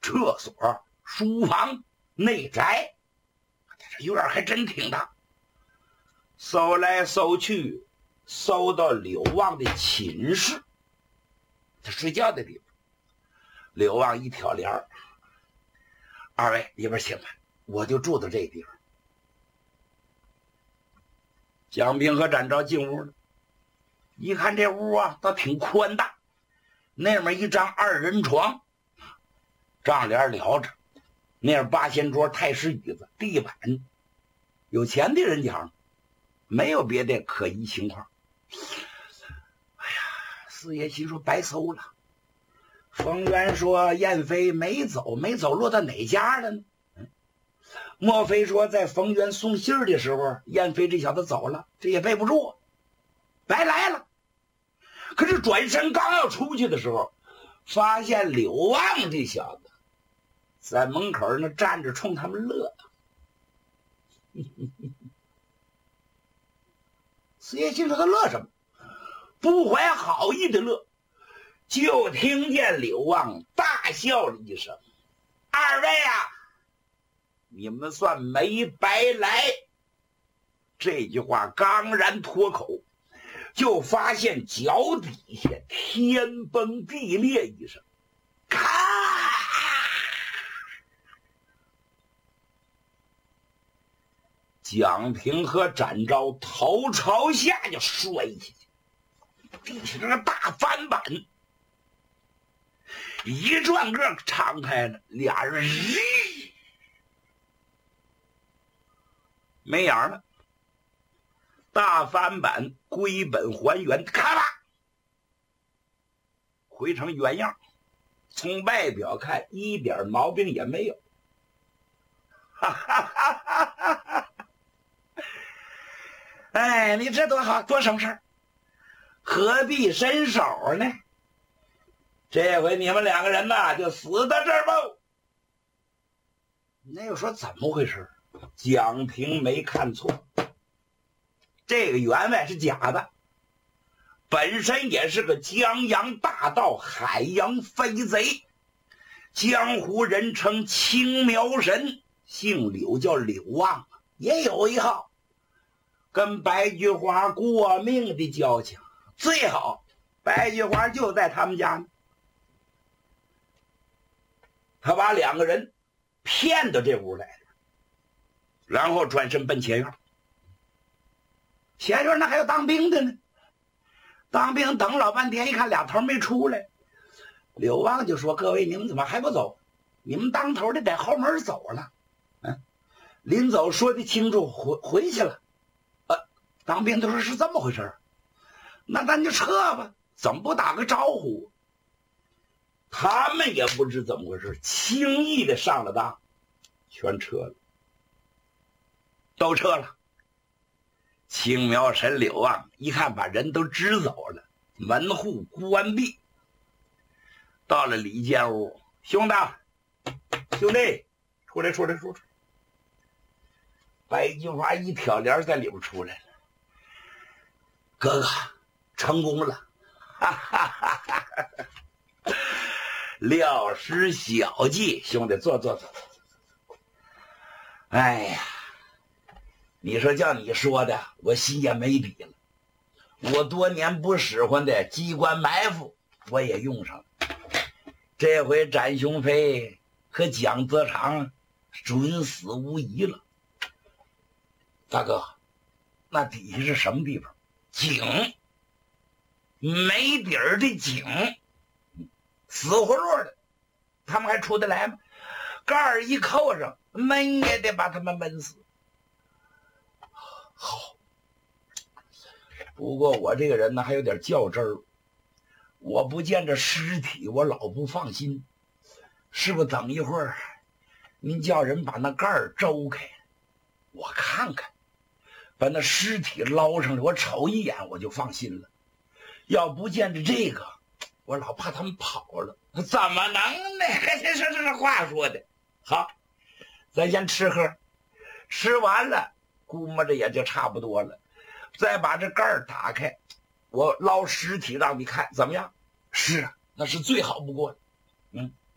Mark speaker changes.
Speaker 1: 厕所、书房、内宅，这院还真挺大。搜来搜去，搜到柳旺的寝室，他睡觉的地方。柳旺一挑帘儿，二位里边请吧，我就住到这地方。蒋平和展昭进屋了，一看这屋啊，倒挺宽大，那面一张2人床，帐帘撩着，那是8仙桌、太师椅子、地板。有钱的人讲，没有别的可疑情况。哎呀，四爷心说白搜了。冯渊说燕飞没走落到哪家了呢？莫非说在冯渊送信儿的时候，燕飞这小子走了，这也背不住，白来了。可是转身刚要出去的时候，发现柳旺这小子在门口那站着，冲他们乐。四爷心说他乐什么？不怀好意的乐。就听见柳旺大笑了一声：“二位啊，你们算没白来。”这句话刚然脱口，就发现脚底下天崩地裂一声，咔！蒋平和展昭头朝下就摔下去，地下这个大翻板一转个敞开了，俩人没影了。大翻板归本还原，咔啦回成原样，从外表看一点毛病也没有。哈哈哈哈哈哈！哎，你这多好，多省事，何必伸手呢？这回你们2个人呐，就死到这儿吧。那又说怎么回事？蒋平没看错，这个员外是假的，本身也是个江洋大盗、海洋飞贼，江湖人称青苗神，姓柳叫柳旺，也有一号跟白菊花过命的交情，最好白菊花就在他们家呢。他把2个人骗到这屋来了，然后转身奔前院。前院那还有当兵的呢，当兵等老半天，一看俩头没出来，柳旺就说：“各位，你们怎么还不走？你们当头的在后门走了。”临走说的清楚，回去了。当兵的说是这么回事，那咱就撤吧，怎么不打个招呼？他们也不知怎么回事，轻易的上了当，全撤了，都撤了。青苗神柳旺一看把人都支走了，门户关闭，到了里间屋，兄弟，出来！白菊花一挑帘在里边出来了，哥哥成功了，哈哈哈哈哈！料施小计，兄弟，坐。哎呀，你说叫你说的，我心也没底了。我多年不使唤的机关埋伏，我也用上了。这回展雄飞和蒋泽长准死无疑了。大哥，那底下是什么地方？井，没底儿的井，死活络的，他们还出得来吗？盖儿一扣上，闷也得把他们闷死。好，不过我这个人呢还有点较真儿，我不见着尸体我老不放心。师傅，等一会儿您叫人把那盖儿周开，我看看，把那尸体捞上来，我瞅一眼我就放心了。要不见着这个，我老怕他们跑了。怎么能呢？这话说的好，咱先吃喝，吃完了估摸着也就差不多了，再把这盖儿打开，我捞尸体让你看怎么样？是啊，那是最好不过的。